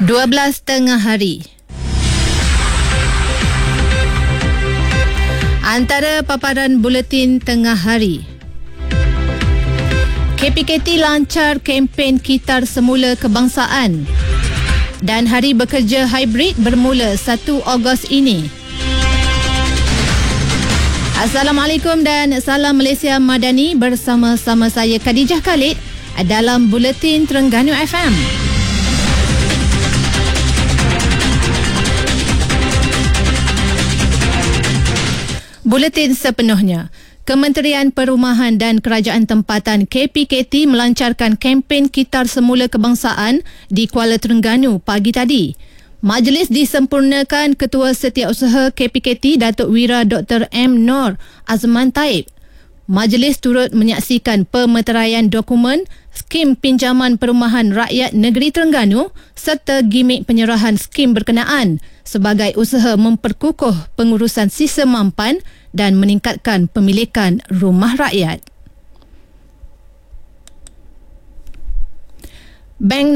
12 tengah hari. Antara paparan buletin tengah hari. KPKT lancar kempen Kitar Semula Kebangsaan. Dan Hari Bekerja Hybrid bermula 1 Ogos ini. Assalamualaikum dan salam Malaysia Madani, bersama-sama saya Khadijah Khalid dalam Buletin Terengganu FM. Buletin sepenuhnya. Kementerian Perumahan dan Kerajaan Tempatan KPKT melancarkan kempen Kitar Semula Kebangsaan di Kuala Terengganu pagi tadi. Majlis disempurnakan Ketua Setiausaha KPKT Datuk Wira Dr. M. Nor Azman Taib. Majlis turut menyaksikan pemeteraian dokumen skim pinjaman perumahan rakyat negeri Terengganu serta gimik penyerahan skim berkenaan sebagai usaha memperkukuh pengurusan sisa mampan dan meningkatkan pemilikan rumah rakyat. Bank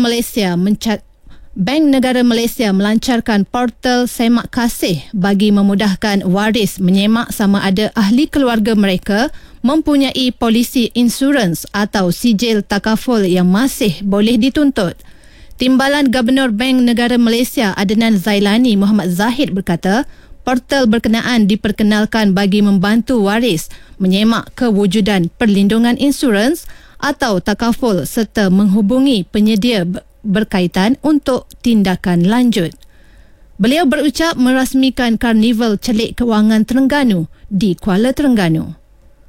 Negara Malaysia melancarkan portal Semak Kasih bagi memudahkan waris menyemak sama ada ahli keluarga mereka mempunyai polisi insurans atau sijil takaful yang masih boleh dituntut. Timbalan Gubernur Bank Negara Malaysia Adnan Zailani Muhammad Zahid berkata, portal berkenaan diperkenalkan bagi membantu waris menyemak kewujudan perlindungan insurans atau takaful serta menghubungi penyedia berkaitan untuk tindakan lanjut. Beliau berucap merasmikan Karnival Celik Kewangan Terengganu di Kuala Terengganu.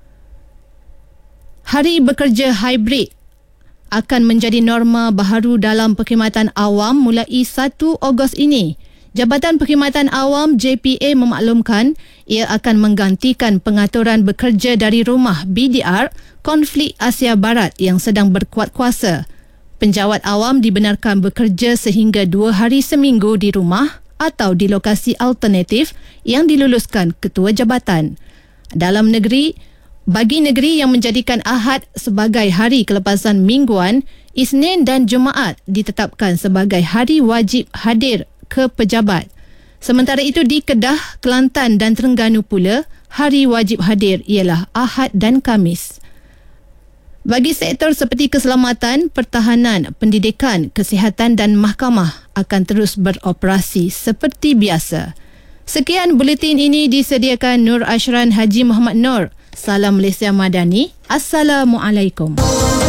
Hari Bekerja Hybrid akan menjadi norma baharu dalam perkhidmatan awam mulai 1 Ogos ini. Jabatan Perkhidmatan Awam JPA memaklumkan ia akan menggantikan pengaturan bekerja dari rumah BDR konflik Asia Barat yang sedang berkuat kuasa. Penjawat awam dibenarkan bekerja sehingga 2 hari seminggu di rumah atau di lokasi alternatif yang diluluskan Ketua Jabatan. Dalam negeri, bagi negeri yang menjadikan Ahad sebagai hari kelepasan mingguan, Isnin dan Jumaat ditetapkan sebagai hari wajib hadir ke pejabat. Sementara itu di Kedah, Kelantan dan Terengganu pula, hari wajib hadir ialah Ahad dan Khamis. Bagi sektor seperti keselamatan, pertahanan, pendidikan, kesihatan dan mahkamah akan terus beroperasi seperti biasa. Sekian buletin ini disediakan Nur Ashran Haji Muhammad Nur. Salam Malaysia Madani. Assalamualaikum.